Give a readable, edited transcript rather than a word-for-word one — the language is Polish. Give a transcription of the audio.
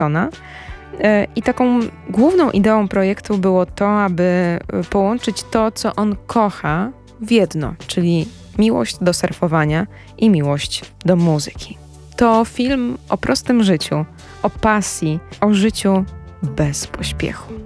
Stona. I taką główną ideą projektu było to, aby połączyć to, co on kocha, w jedno, czyli miłość do surfowania i miłość do muzyki. To film o prostym życiu, o pasji, o życiu bez pośpiechu.